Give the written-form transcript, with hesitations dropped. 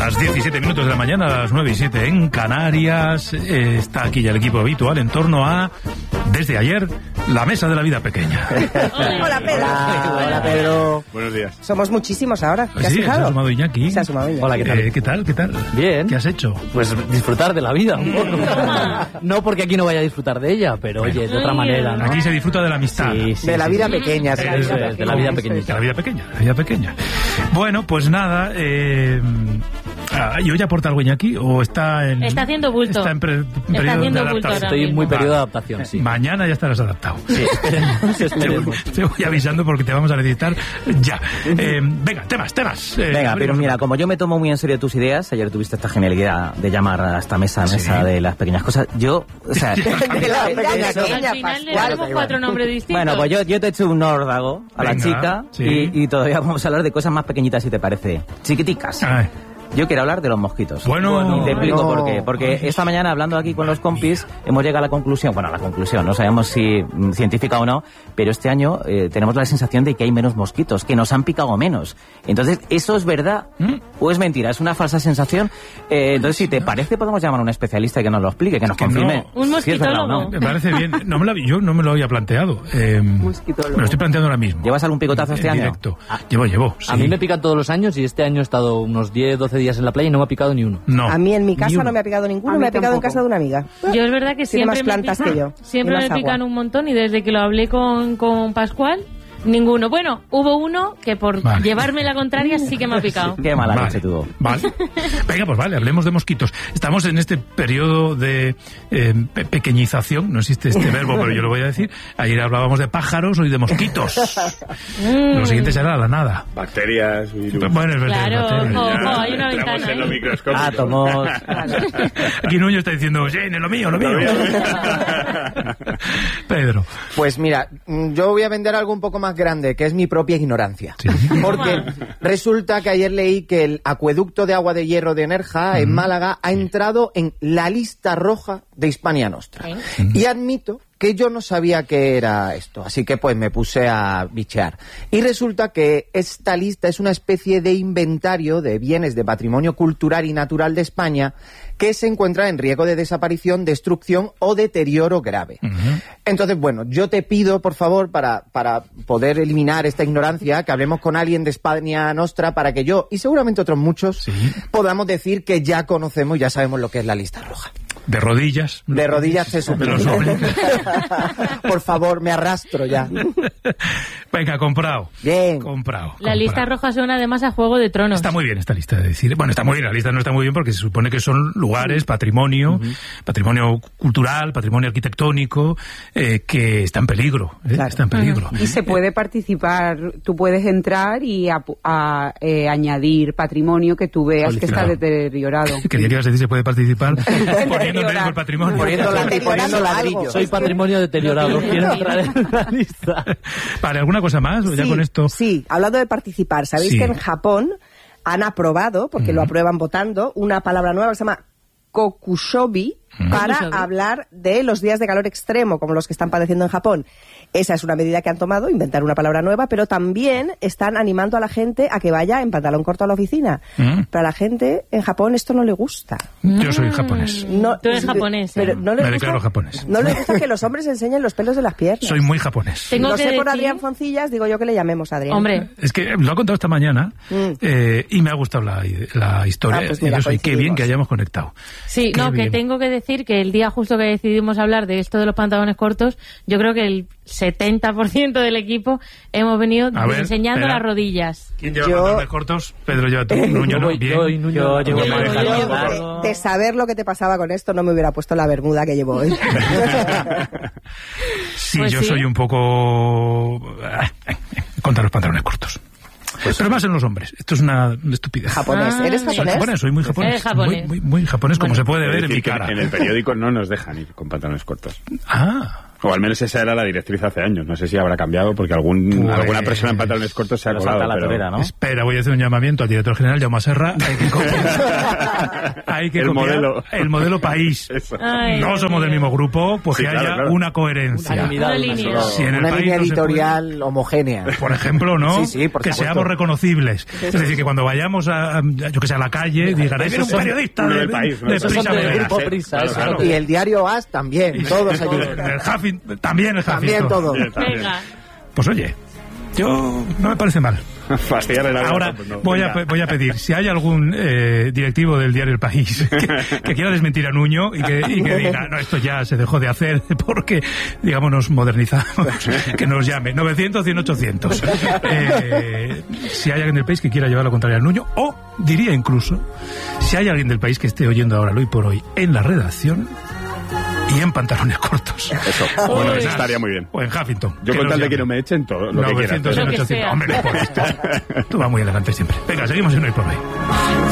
Las 17 minutos de la mañana, a las 9:07 en Canarias. Está aquí ya el equipo habitual en torno a, desde ayer, la mesa de la vida pequeña. Hola, Pedro. Hola, Pedro. Buenos días. Somos muchísimos ahora. ¿Te has Sí, fijado? se ha sumado Iñaki. Se ha sumado Iñaki. Hola, ¿qué tal? ¿Qué tal? Bien. ¿Qué has hecho? Pues disfrutar de la vida un poco. No porque aquí no vaya a disfrutar de ella, pero oye, de otra manera, ¿no? Aquí se disfruta de la amistad. Sí, De la vida pequeña. de la vida pequeñita. De la vida pequeña, la vida pequeña. Bueno, pues nada, ¿y hoy aporta algo Iñaki? ¿O está en...? Está haciendo bulto. Está en periodo haciendo de bulto adaptación. ahora Estoy en mismo. muy periodo de adaptación, sí. Mañana ya estarás adaptado. Sí, esperemos. Te voy avisando porque te vamos a necesitar ya. Venga, temas. Venga, pero mira, como yo me tomo muy en serio tus ideas, ayer tuviste esta genialidad de llamar a esta mesa de las pequeñas cosas, yo, o sea... De la pequeña, Al final le damos 4 nombres distintos. Bueno, pues yo te he hecho un órdago a la Venga, chica sí. y todavía vamos a hablar de cosas más pequeñitas, si te parece. Chiquiticas. Ay, Yo quiero hablar de los mosquitos. Bueno. Y te explico No. por qué. Porque esta mañana, hablando aquí con los compis, hemos llegado a la conclusión, no sabemos si científica o no, pero este año tenemos la sensación de que hay menos mosquitos, que nos han picado menos. Entonces, ¿eso es verdad o es mentira? ¿Es una falsa sensación? Entonces, si te parece, podemos llamar a un especialista y que nos lo explique, que nos Que confirme no. Un si es verdad o mosquitólogo. no. me parece bien. Yo no me lo había planteado. Me lo estoy planteando ahora mismo. ¿Llevas algún picotazo este En año? directo. Llevo. A mí me pican todos los años y este año he estado unos 10, 12 días en la playa y no me ha picado ni uno. No. A mí en mi Ni casa uno. no me ha picado ninguno, A mí me ha picado en tampoco. casa de una amiga. Yo es verdad que Tiene siempre más me plantas pican, que yo. siempre Y me más pican agua. un montón y desde que lo hablé con Pascual, ninguno. Bueno, hubo uno que por Vale. llevarme la contraria sí que me ha picado. Qué mala leche tuvo. Vale. Venga, pues vale, hablemos de mosquitos. Estamos en este periodo de pequeñización, no existe este verbo, pero yo lo voy a decir. Ayer hablábamos de pájaros, hoy de mosquitos. Lo siguiente será la nada. Bacterias, virus. Bueno, es verdad. Claro, bacterias. ojo, hay una Entramos ventana en lo ahí. microscópico. Átomos. Aquí Nuño está diciendo, sí, en lo mío. Pedro. Pues mira, yo voy a vender algo un poco más grande, que es mi propia ignorancia. Sí. Porque resulta que ayer leí que el acueducto de agua de hierro de Nerja, en Málaga, ha entrado en la lista roja de Hispania Nostra. Y admito que yo no sabía qué era esto, así que pues me puse a bichear. Y resulta que esta lista es una especie de inventario de bienes de patrimonio cultural y natural de España que se encuentran en riesgo de desaparición, destrucción o deterioro grave. Entonces, bueno, yo te pido, por favor, para poder eliminar esta ignorancia, que hablemos con alguien de Hispania Nostra para que yo, y seguramente otros muchos, podamos decir que ya conocemos, ya sabemos lo que es la lista roja. De rodillas. De rodillas te De suplico. los hombres. Por favor, me arrastro ya. Venga, comprado. Bien. Comprado. La lista roja suena además a Juego de Tronos. Está muy bien esta lista de decir. Bueno, está muy bien, la lista no está muy bien porque se supone que son lugares, patrimonio, patrimonio cultural, patrimonio arquitectónico, que está en peligro. Claro. Está en peligro. Y se puede participar, tú puedes entrar y añadir patrimonio que tú veas que está Claro. deteriorado. Quería que ibas a decir se puede participar poniendo en riesgo el patrimonio. Poniendo ladrillos. Soy patrimonio deteriorado, quiero entrar en la lista. Vale, ¿alguna cosa más? Ya Sí, con esto. sí, hablando de participar, ¿sabéis Sí. que en Japón han aprobado, porque lo aprueban votando, una palabra nueva que se llama kokushobi para Kokushobi. hablar de los días de calor extremo, como los que están padeciendo en Japón? Esa es una medida que han tomado, inventar una palabra nueva, pero también están animando a la gente a que vaya en pantalón corto a la oficina. Pero a la gente en Japón esto no le gusta. Yo soy japonés. No, Tú eres japonés. Pero no les Me gusta, declaro japonés. No les gusta que los hombres enseñen los pelos de las piernas. Soy muy japonés. Tengo Lo que sé por decir- Adrián Foncillas, digo yo que le llamemos a Adrián. Hombre, Es que lo ha contado esta mañana y me ha gustado la historia. Ah, pues mira, y qué bien coincidimos. que hayamos conectado. sí, Qué no, que bien. tengo que decir que el día justo que decidimos hablar de esto de los pantalones cortos, yo creo que el 70% del equipo hemos venido A ver, enseñando espera. las rodillas. ¿Quién lleva Yo- pantalones cortos? Pedro lleva tú, Nuño, ¿no? Bien. Yo y Nuño. Yo llevo Yo- manejando. De saber lo que te pasaba con esto, no me hubiera puesto la bermuda que llevo hoy. Sí, Pues yo sí. soy un poco... contra los pantalones cortos. Pero más en los hombres. Esto es una estupidez. Japonés. Ah, ¿Eres sí. Soy japonés? japonés, soy muy japonés. Eres japonés. Muy japonés, como se puede Es ver en decir, mi que cara. en el periódico no nos dejan ir con pantalones cortos. Ah, O al menos esa era la directriz hace años. No sé si habrá cambiado porque alguna persona en pantalones cortos se ha colado. La torera, ¿no? Espera, voy a hacer un llamamiento al director general, Jaume Serra. Hay que copiar el modelo país. No somos del mismo grupo, pues que haya una coherencia. Una línea. Si en el Una país línea no se editorial homogénea. por ejemplo, ¿no? Sí, por que supuesto. seamos reconocibles. Es decir, que cuando vayamos yo que sé, a la calle, digan, ahí viene un periodista del país. de Esos son Prisa del Media. grupo Prisa. Claro, eso claro. no Y el diario AS también, todos allí. El Huffington, también el Huffington. También todos. Venga. Pues oye, yo no me parece mal. Fastidiar el Ahora pues no, voy a pedir, si hay algún directivo del diario El País que quiera desmentir a Nuño y que diga, no, esto ya se dejó de hacer porque, digamos, nos modernizamos, que nos llame 900, 100, 800. Si hay alguien del país que quiera llevar la contraria al Nuño, o diría incluso, si hay alguien del país que esté oyendo ahora, hoy por hoy, en la redacción y en pantalones cortos. Eso, bueno, eso estaría muy bien. O en Huffington. Yo con tal de que no me echen todo lo que quieras. 900, Lo que 800. sea. Hombre, no por esto. Tú vas muy adelante siempre. Venga, seguimos en Hoy por Hoy.